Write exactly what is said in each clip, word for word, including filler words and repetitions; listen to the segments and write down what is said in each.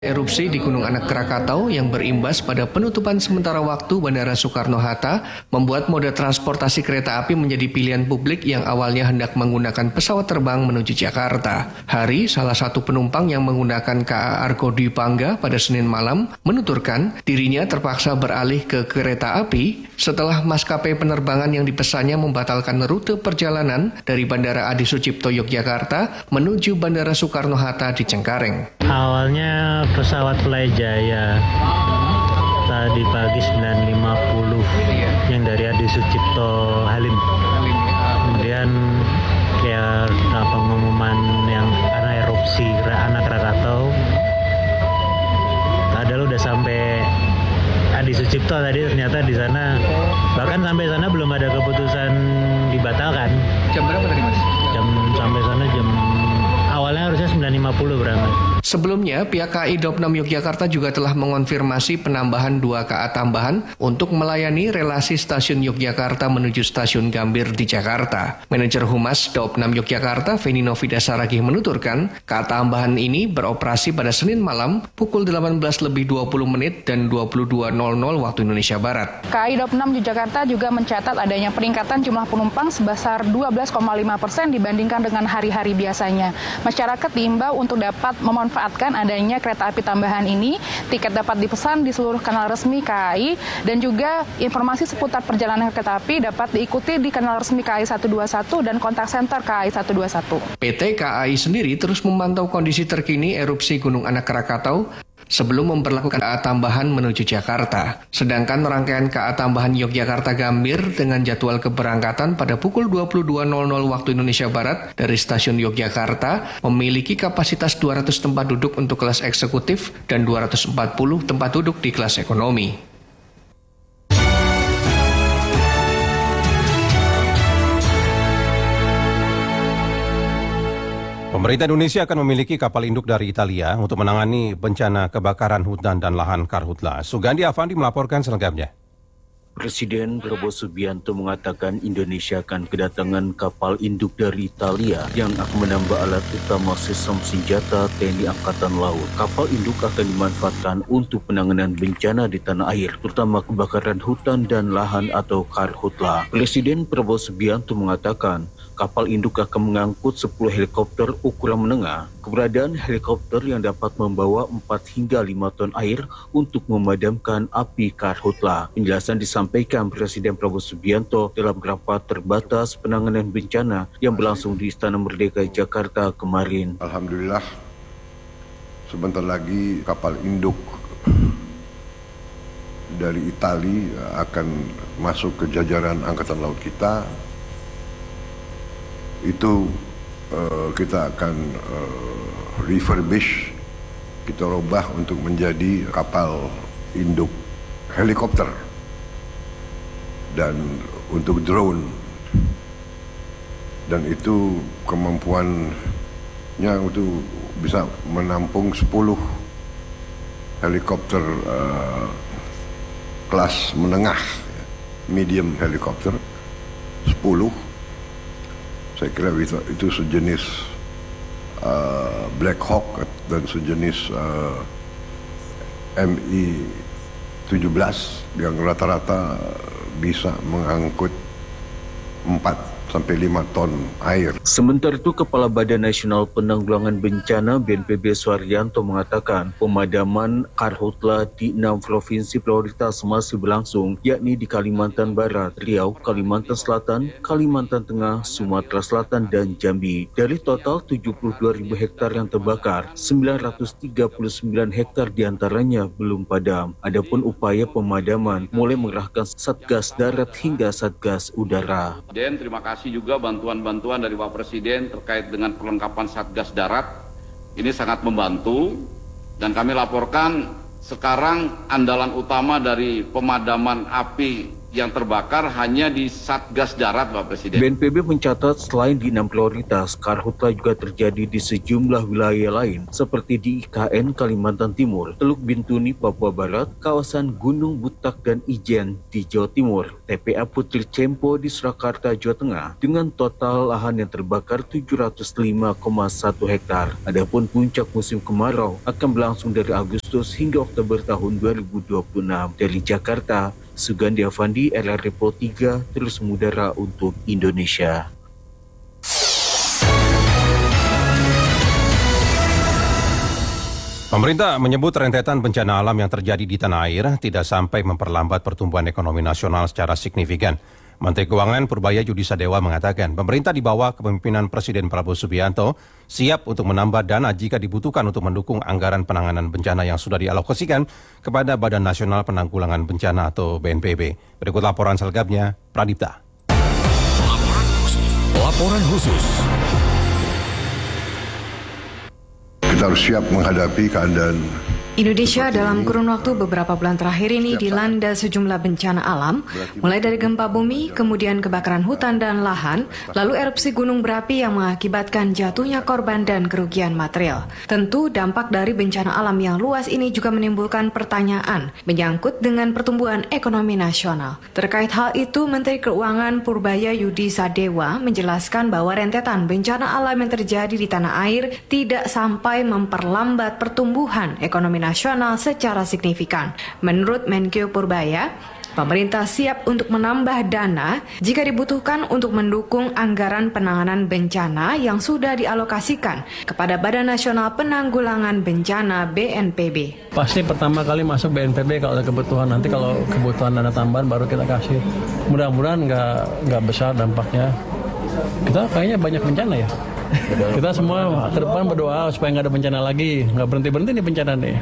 Erupsi di Gunung Anak Krakatau yang berimbas pada penutupan sementara waktu Bandara Soekarno-Hatta membuat moda transportasi kereta api menjadi pilihan publik yang awalnya hendak menggunakan pesawat terbang menuju Jakarta. Hari, salah satu penumpang yang menggunakan K A Argo Dwi Pangga pada Senin malam menuturkan dirinya terpaksa beralih ke kereta api setelah maskapai penerbangan yang dipesannya membatalkan rute perjalanan dari Bandara Adi Sucipto Yogyakarta menuju Bandara Soekarno-Hatta di Cengkareng. Awalnya pesawat Fly Jaya tadi pagi sembilan lima puluh yang dari Adi Sucipto Halim. Kemudian kayak apa pengumuman yang karena erupsi Anak Krakatau, padahal udah sampai Adi Sucipto tadi, ternyata di sana bahkan sampai sana belum ada keputusan dibatalkan. Jam berapa tadi, Mas? Jam sampai sana jam awalnya harusnya sembilan lima puluh berangkat. Sebelumnya, pihak K A I Daup enam Yogyakarta juga telah mengonfirmasi penambahan dua K A tambahan untuk melayani relasi stasiun Yogyakarta menuju stasiun Gambir di Jakarta. Manajer Humas Daup enam Yogyakarta, Feni Novida Saragih menuturkan, K A tambahan ini beroperasi pada Senin malam pukul delapan belas lebih dua puluh menit dan dua puluh dua nol nol waktu Indonesia Barat. K A I Daup enam Yogyakarta juga mencatat adanya peningkatan jumlah penumpang sebesar dua belas koma lima persen dibandingkan dengan hari-hari biasanya. Masyarakat diimbau untuk dapat memanfaatkan adanya kereta api tambahan ini. Tiket dapat dipesan di seluruh kanal resmi K A I dan juga informasi seputar perjalanan kereta api dapat diikuti di kanal resmi K A I seratus dua puluh satu dan kontak center K A I seratus dua puluh satu. P T K A I sendiri terus memantau kondisi terkini erupsi Gunung Anak Krakatau sebelum memperlakukan K A tambahan menuju Jakarta. Sedangkan rangkaian K A tambahan Yogyakarta Gambir dengan jadwal keberangkatan pada pukul dua puluh dua nol nol waktu Indonesia Barat dari stasiun Yogyakarta memiliki kapasitas dua ratus tempat duduk untuk kelas eksekutif dan dua ratus empat puluh tempat duduk di kelas ekonomi. Pemerintah Indonesia akan memiliki kapal induk dari Italia untuk menangani bencana kebakaran hutan dan lahan Karhutla. Sugandi Avandi melaporkan selengkapnya. Presiden Prabowo Subianto mengatakan Indonesia akan kedatangan kapal induk dari Italia yang akan menambah alat utama sistem senjata T N I Angkatan Laut. Kapal induk akan dimanfaatkan untuk penanganan bencana di tanah air, terutama kebakaran hutan dan lahan atau Karhutla. Presiden Prabowo Subianto mengatakan kapal induk akan mengangkut sepuluh helikopter ukuran menengah. Keberadaan helikopter yang dapat membawa empat hingga lima ton air untuk memadamkan api Karhutla. Penjelasan disampaikan Presiden Prabowo Subianto dalam rapat terbatas penanganan bencana yang berlangsung di Istana Merdeka Jakarta kemarin. Alhamdulillah, sebentar lagi kapal induk dari Italia akan masuk ke jajaran Angkatan Laut kita. Itu uh, kita akan uh, refurbish, kita robah untuk menjadi kapal induk helikopter dan untuk drone, dan itu kemampuannya untuk bisa menampung sepuluh helikopter uh, kelas menengah, medium helikopter, sepuluh. Saya kira itu, itu sejenis uh, Black Hawk dan sejenis uh, M I tujuh belas yang rata-rata bisa mengangkut empat sampai lima ton air. Sementara itu, Kepala Badan Nasional Penanggulangan Bencana B N P B Suharyanto mengatakan pemadaman Karhutla di enam provinsi prioritas masih berlangsung, yakni di Kalimantan Barat, Riau, Kalimantan Selatan, Kalimantan Tengah, Sumatera Selatan, dan Jambi. Dari total tujuh puluh dua ribu hektar yang terbakar, sembilan ratus tiga puluh sembilan hektar diantaranya belum padam. Adapun upaya pemadaman mulai mengerahkan Satgas Darat hingga Satgas Udara. Dan terima kasih juga bantuan-bantuan dari Bapak Presiden terkait dengan perlengkapan Satgas Darat. Ini sangat membantu dan kami laporkan sekarang andalan utama dari pemadaman api yang terbakar hanya di Satgas Darat, Pak Presiden. B N P B mencatat selain di enam prioritas, karhutla juga terjadi di sejumlah wilayah lain seperti di I K N Kalimantan Timur, Teluk Bintuni Papua Barat, kawasan Gunung Butak dan Ijen di Jawa Timur, T P A Putri Cempo di Surakarta, Jawa Tengah, dengan total lahan yang terbakar tujuh ratus lima koma satu hektar. Adapun puncak musim kemarau akan berlangsung dari Agustus hingga Oktober tahun dua ribu dua puluh enam. Dari Jakarta, Sugandi Avandi, R R Report tiga, terus mengudara untuk Indonesia. Pemerintah menyebut rentetan bencana alam yang terjadi di tanah air tidak sampai memperlambat pertumbuhan ekonomi nasional secara signifikan. Menteri Keuangan Purbaya Yudi Sadewa mengatakan pemerintah di bawah kepemimpinan Presiden Prabowo Subianto siap untuk menambah dana jika dibutuhkan untuk mendukung anggaran penanganan bencana yang sudah dialokasikan kepada Badan Nasional Penanggulangan Bencana atau B N P B. Berikut laporan selengkapnya, Pradipta. Laporan khusus. Kita harus siap menghadapi keadaan Indonesia dalam kurun waktu beberapa bulan terakhir ini dilanda sejumlah bencana alam, mulai dari gempa bumi, kemudian kebakaran hutan dan lahan, lalu erupsi gunung berapi yang mengakibatkan jatuhnya korban dan kerugian material. Tentu dampak dari bencana alam yang luas ini juga menimbulkan pertanyaan menyangkut dengan pertumbuhan ekonomi nasional. Terkait hal itu, Menteri Keuangan Purbaya Yudi Sadewa menjelaskan bahwa rentetan bencana alam yang terjadi di tanah air tidak sampai memperlambat pertumbuhan ekonomi nasional secara signifikan. Menurut Menkeu Purbaya, pemerintah siap untuk menambah dana jika dibutuhkan untuk mendukung anggaran penanganan bencana yang sudah dialokasikan kepada Badan Nasional Penanggulangan Bencana B N P B. Pasti pertama kali masuk B N P B kalau ada kebutuhan, nanti kalau kebutuhan dana tambahan baru kita kasih. Mudah-mudahan nggak nggak besar dampaknya. Kita kayaknya banyak bencana ya. Kita semua ke depan berdoa supaya nggak ada bencana lagi, nggak berhenti-berhenti nih bencana nih.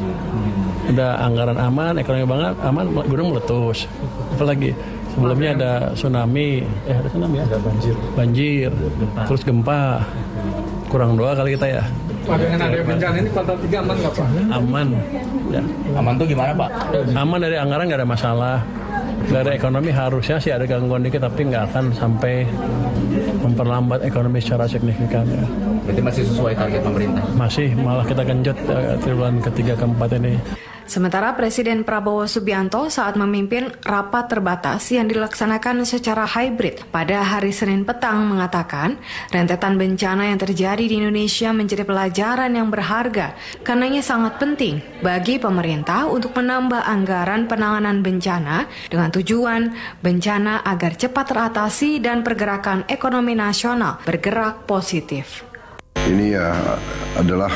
Udah anggaran aman, ekonomi banget, aman, gunung meletus. Apalagi sebelumnya ada tsunami, eh ada tsunami ya? Ada banjir. Banjir, gempa. Terus gempa. Kurang doa kali kita ya. Pak, dengan ada bencana ini kuartal tiga aman nggak Pak? Aman. Ya. Aman tuh gimana Pak? Aman dari anggaran nggak ada masalah. Dari ekonomi harusnya sih ada gangguan dikit, tapi nggak akan sampai memperlambat ekonomi secara signifikan. Ya. Berarti masih sesuai target pemerintah? Masih, malah kita genjot uh, triwulan ketiga keempat ini. Sementara Presiden Prabowo Subianto saat memimpin rapat terbatas yang dilaksanakan secara hybrid pada hari Senin petang mengatakan rentetan bencana yang terjadi di Indonesia menjadi pelajaran yang berharga karenanya sangat penting bagi pemerintah untuk menambah anggaran penanganan bencana dengan tujuan bencana agar cepat teratasi dan pergerakan ekonomi nasional bergerak positif. Ini ya adalah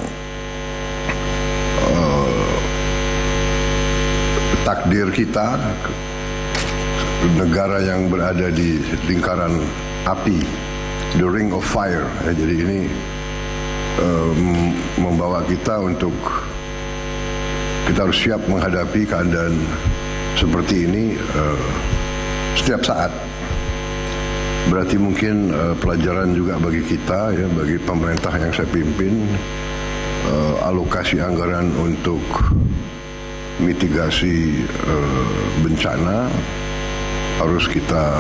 takdir kita, negara yang berada di lingkaran api, the ring of fire. Ya, jadi ini um, membawa kita untuk kita harus siap menghadapi keadaan seperti ini uh, setiap saat. Berarti mungkin uh, pelajaran juga bagi kita, ya, bagi pemerintah yang saya pimpin, uh, alokasi anggaran untuk mitigasi uh, bencana harus kita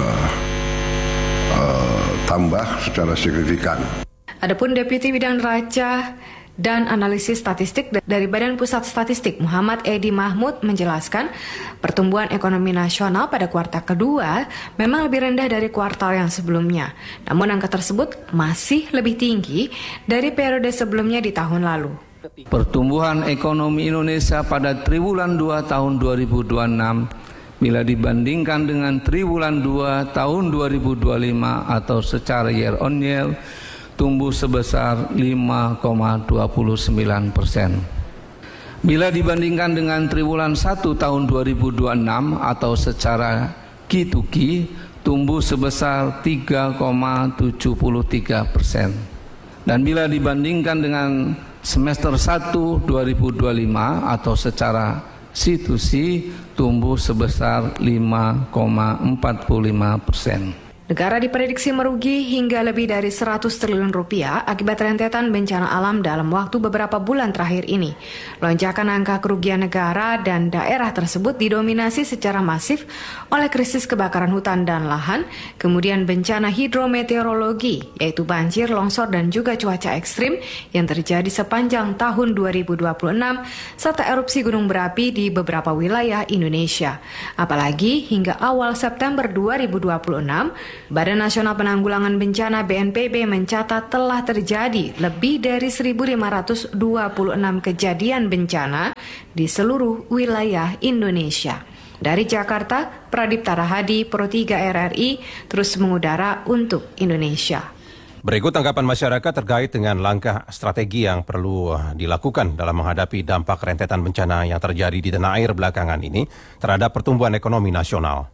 uh, tambah secara signifikan. Adapun Deputi Bidang Neraca dan Analisis Statistik dari Badan Pusat Statistik Muhammad Edi Mahmud menjelaskan pertumbuhan ekonomi nasional pada kuartal kedua memang lebih rendah dari kuartal yang sebelumnya. Namun angka tersebut masih lebih tinggi dari periode sebelumnya di tahun lalu. Pertumbuhan ekonomi Indonesia pada triwulan dua tahun dua ribu dua puluh enam bila dibandingkan dengan triwulan dua tahun dua ribu dua puluh lima atau secara year on year tumbuh sebesar lima koma dua sembilan persen. Bila dibandingkan dengan triwulan satu tahun dua ribu dua puluh enam atau secara Q to Q tumbuh sebesar tiga koma tujuh tiga persen. Dan bila dibandingkan dengan semester satu dua ribu dua puluh lima atau secara C to C tumbuh sebesar lima koma empat lima persen. Negara diprediksi merugi hingga lebih dari seratus triliun rupiah akibat rentetan bencana alam dalam waktu beberapa bulan terakhir ini. Lonjakan angka kerugian negara dan daerah tersebut didominasi secara masif oleh krisis kebakaran hutan dan lahan, kemudian bencana hidrometeorologi, yaitu banjir, longsor, dan juga cuaca ekstrim yang terjadi sepanjang tahun dua ribu dua puluh enam, serta erupsi gunung berapi di beberapa wilayah Indonesia. Apalagi hingga awal September dua ribu dua puluh enam, Badan Nasional Penanggulangan Bencana B N P B mencatat telah terjadi lebih dari seribu lima ratus dua puluh enam kejadian bencana di seluruh wilayah Indonesia. Dari Jakarta, Pradipta Rahadi, Pro tiga R R I, terus mengudara untuk Indonesia. Berikut tanggapan masyarakat terkait dengan langkah strategi yang perlu dilakukan dalam menghadapi dampak rentetan bencana yang terjadi di tanah air belakangan ini terhadap pertumbuhan ekonomi nasional.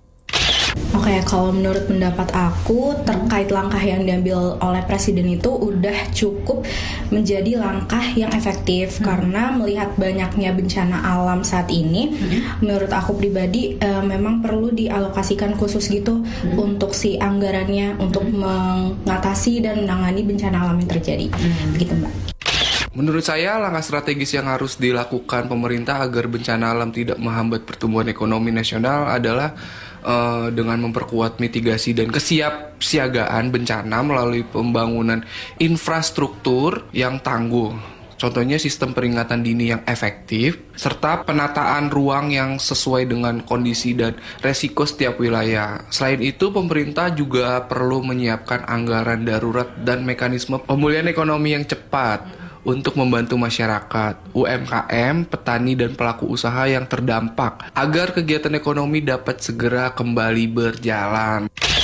Oke, kalau menurut pendapat aku terkait langkah yang diambil oleh Presiden itu udah cukup menjadi langkah yang efektif hmm. karena melihat banyaknya bencana alam saat ini, hmm. menurut aku pribadi e, memang perlu dialokasikan khusus gitu hmm. untuk si anggarannya untuk mengatasi dan menangani bencana alam yang terjadi. Hmm. Begitu, Mbak. Menurut saya, langkah strategis yang harus dilakukan pemerintah agar bencana alam tidak menghambat pertumbuhan ekonomi nasional adalah uh, dengan memperkuat mitigasi dan kesiapsiagaan bencana melalui pembangunan infrastruktur yang tangguh. Contohnya sistem peringatan dini yang efektif, serta penataan ruang yang sesuai dengan kondisi dan resiko setiap wilayah. Selain itu, pemerintah juga perlu menyiapkan anggaran darurat dan mekanisme pemulihan ekonomi yang cepat untuk membantu masyarakat, U M K M, petani, dan pelaku usaha yang terdampak agar kegiatan ekonomi dapat segera kembali berjalan.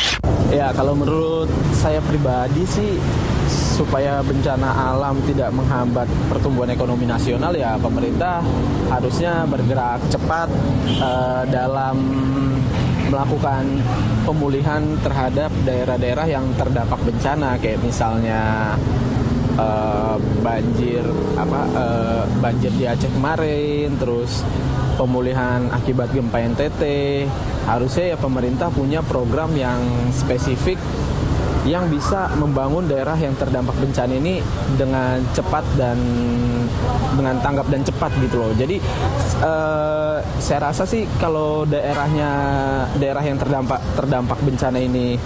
Ya, kalau menurut saya pribadi sih, supaya bencana alam tidak menghambat pertumbuhan ekonomi nasional, ya pemerintah harusnya bergerak cepat uh, dalam melakukan pemulihan terhadap daerah-daerah yang terdampak bencana, kayak misalnya Uh, banjir apa uh, banjir di Aceh kemarin, terus pemulihan akibat gempa N T T. Harusnya ya pemerintah punya program yang spesifik yang bisa membangun daerah yang terdampak bencana ini dengan cepat dan dengan tanggap dan cepat gitu loh. Jadi uh, saya rasa sih kalau daerahnya daerah yang terdampak terdampak bencana ini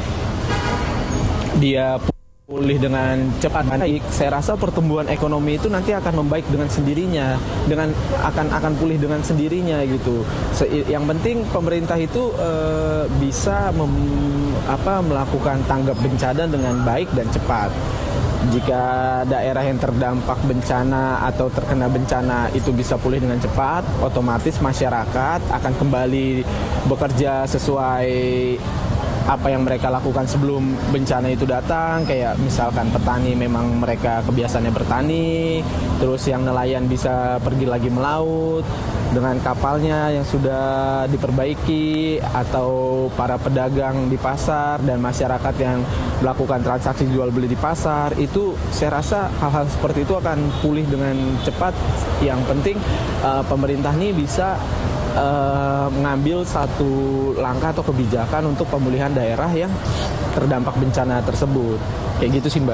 dia pulih dengan cepat baik, saya rasa pertumbuhan ekonomi itu nanti akan membaik dengan sendirinya, dengan akan akan pulih dengan sendirinya gitu. Se- yang penting pemerintah itu e, bisa mem, apa, melakukan tanggap bencana dengan baik dan cepat. Jika daerah yang terdampak bencana atau terkena bencana itu bisa pulih dengan cepat, otomatis masyarakat akan kembali bekerja sesuai apa yang mereka lakukan sebelum bencana itu datang. Kayak misalkan petani memang mereka kebiasaannya bertani, terus yang nelayan bisa pergi lagi melaut dengan kapalnya yang sudah diperbaiki, atau para pedagang di pasar dan masyarakat yang melakukan transaksi jual beli di pasar. Itu saya rasa hal-hal seperti itu akan pulih dengan cepat. Yang penting uh, pemerintah ini bisa Uh, mengambil satu langkah atau kebijakan untuk pemulihan daerah yang terdampak bencana tersebut. Kayak gitu sih, Mbak.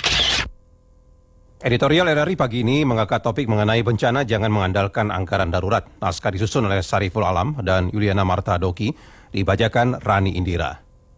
Editorial R R I pagi ini mengangkat topik mengenai bencana jangan mengandalkan anggaran darurat. Naskah disusun oleh Sariful Alam dan Yuliana Marta Doki, dibacakan Rani Indira.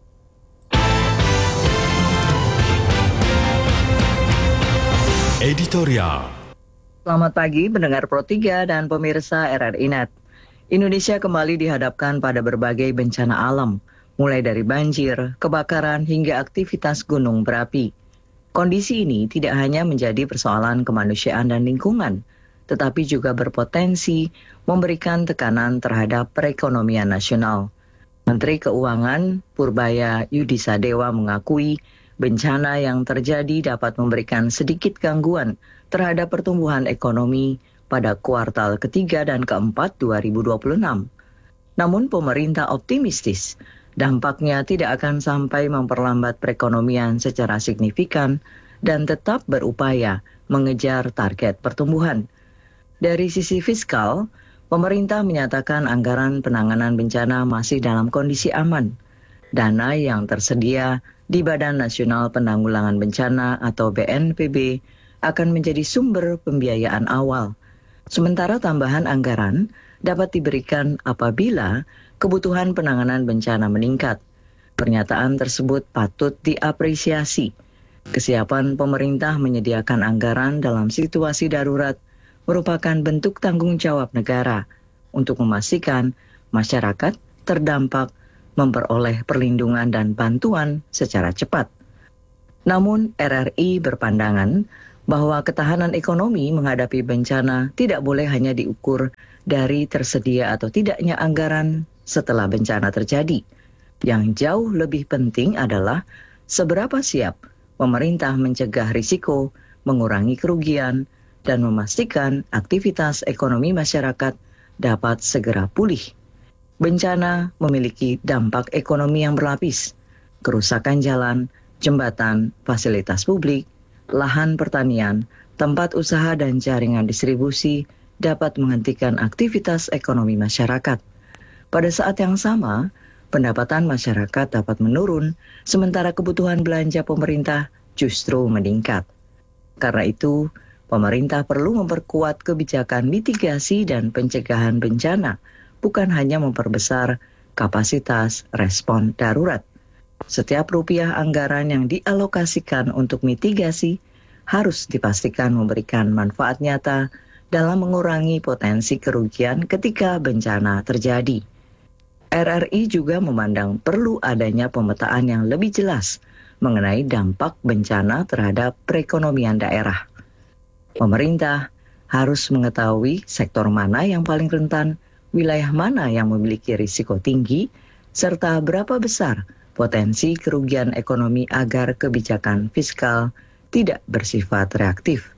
Editorial. Selamat pagi pendengar Pro tiga dan pemirsa R R I Net. Indonesia kembali dihadapkan pada berbagai bencana alam, mulai dari banjir, kebakaran, hingga aktivitas gunung berapi. Kondisi ini tidak hanya menjadi persoalan kemanusiaan dan lingkungan, tetapi juga berpotensi memberikan tekanan terhadap perekonomian nasional. Menteri Keuangan Purbaya Yudisadewa mengakui bencana yang terjadi dapat memberikan sedikit gangguan terhadap pertumbuhan ekonomi pada kuartal ketiga dan keempat dua ribu dua puluh enam. Namun pemerintah optimistis dampaknya tidak akan sampai memperlambat perekonomian secara signifikan dan tetap berupaya mengejar target pertumbuhan. Dari sisi fiskal, pemerintah menyatakan anggaran penanganan bencana masih dalam kondisi aman. dana yang tersedia di Badan Nasional Penanggulangan Bencana atau B N P B akan menjadi sumber pembiayaan awal. Sementara tambahan anggaran dapat diberikan apabila kebutuhan penanganan bencana meningkat. Pernyataan tersebut patut diapresiasi. Kesiapan pemerintah menyediakan anggaran dalam situasi darurat merupakan bentuk tanggung jawab negara untuk memastikan masyarakat terdampak memperoleh perlindungan dan bantuan secara cepat. Namun R R I berpandangan bahwa ketahanan ekonomi menghadapi bencana tidak boleh hanya diukur dari tersedia atau tidaknya anggaran setelah bencana terjadi. Yang jauh lebih penting adalah seberapa siap pemerintah mencegah risiko, mengurangi kerugian, dan memastikan aktivitas ekonomi masyarakat dapat segera pulih. Bencana memiliki dampak ekonomi yang berlapis, kerusakan jalan, jembatan, fasilitas publik, lahan pertanian, tempat usaha dan jaringan distribusi dapat menghentikan aktivitas ekonomi masyarakat. Pada saat yang sama, pendapatan masyarakat dapat menurun, sementara kebutuhan belanja pemerintah justru meningkat. Karena itu, pemerintah perlu memperkuat kebijakan mitigasi dan pencegahan bencana, bukan hanya memperbesar kapasitas respon darurat. Setiap rupiah anggaran yang dialokasikan untuk mitigasi harus dipastikan memberikan manfaat nyata dalam mengurangi potensi kerugian ketika bencana terjadi. R R I juga memandang perlu adanya pemetaan yang lebih jelas mengenai dampak bencana terhadap perekonomian daerah. Pemerintah harus mengetahui sektor mana yang paling rentan, wilayah mana yang memiliki risiko tinggi, serta berapa besar potensi kerugian ekonomi agar kebijakan fiskal tidak bersifat reaktif.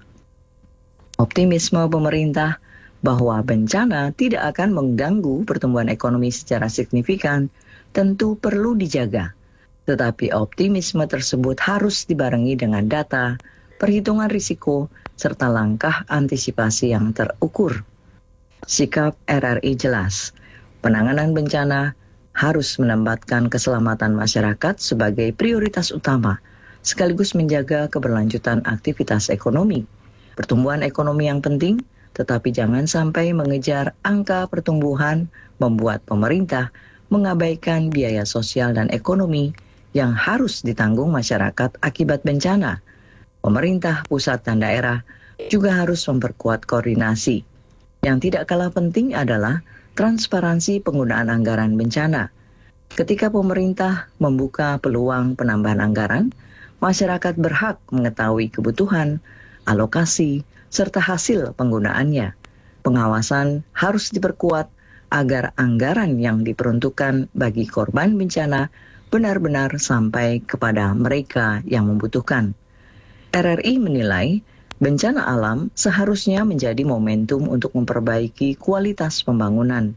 Optimisme pemerintah bahwa bencana tidak akan mengganggu pertumbuhan ekonomi secara signifikan tentu perlu dijaga. Tetapi optimisme tersebut harus dibarengi dengan data, perhitungan risiko, serta langkah antisipasi yang terukur. Sikap R R I jelas, penanganan bencana harus menempatkan keselamatan masyarakat sebagai prioritas utama, sekaligus menjaga keberlanjutan aktivitas ekonomi. Pertumbuhan ekonomi yang penting, tetapi jangan sampai mengejar angka pertumbuhan membuat pemerintah mengabaikan biaya sosial dan ekonomi yang harus ditanggung masyarakat akibat bencana. Pemerintah pusat dan daerah juga harus memperkuat koordinasi. Yang tidak kalah penting adalah transparansi penggunaan anggaran bencana. Ketika pemerintah membuka peluang penambahan anggaran, masyarakat berhak mengetahui kebutuhan, alokasi, serta hasil penggunaannya. Pengawasan harus diperkuat agar anggaran yang diperuntukkan bagi korban bencana benar-benar sampai kepada mereka yang membutuhkan. R R I menilai bencana alam seharusnya menjadi momentum untuk memperbaiki kualitas pembangunan.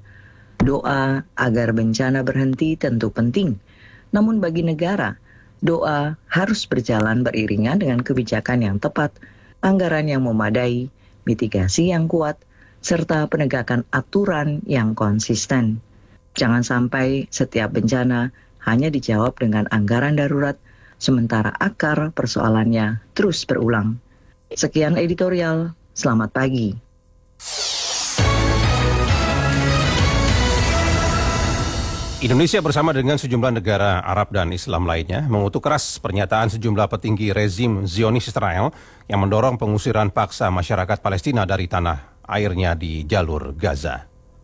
Doa agar bencana berhenti tentu penting, namun bagi negara, doa harus berjalan beriringan dengan kebijakan yang tepat, anggaran yang memadai, mitigasi yang kuat, serta penegakan aturan yang konsisten. Jangan sampai setiap bencana hanya dijawab dengan anggaran darurat, sementara akar persoalannya terus berulang. Sekian editorial, selamat pagi. Indonesia bersama dengan sejumlah negara Arab dan Islam lainnya mengutuk keras pernyataan sejumlah petinggi rezim Zionis Israel yang mendorong pengusiran paksa masyarakat Palestina dari tanah airnya di jalur Gaza.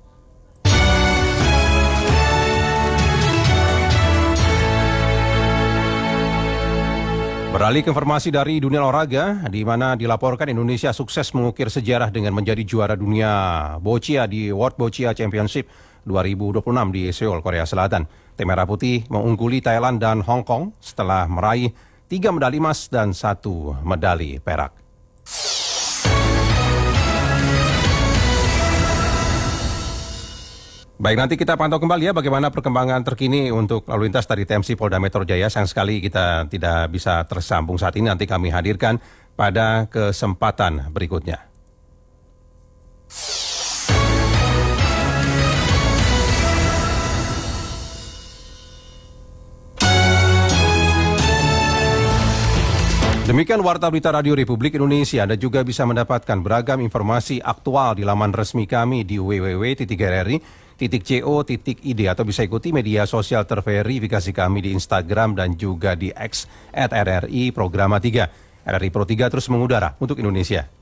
Beralih ke informasi dari dunia olahraga, di mana dilaporkan Indonesia sukses mengukir sejarah dengan menjadi juara dunia boccia di World Boccia Championship dua ribu dua puluh enam di Seoul, Korea Selatan. Tim Merah Putih mengungguli Thailand dan Hong Kong setelah meraih tiga medali emas dan satu medali perak. Baik, nanti kita pantau kembali ya bagaimana perkembangan terkini untuk lalu lintas dari T M C Polda Metro Jaya. Sayang sekali kita tidak bisa tersambung saat ini, nanti kami hadirkan pada kesempatan berikutnya. Demikian Warta Berita Radio Republik Indonesia. Anda juga bisa mendapatkan beragam informasi aktual di laman resmi kami di w w w titik r r i titik co titik i d atau bisa ikuti media sosial terverifikasi kami di Instagram dan juga di X at R R I Programa tiga. R R I Pro tiga terus mengudara untuk Indonesia.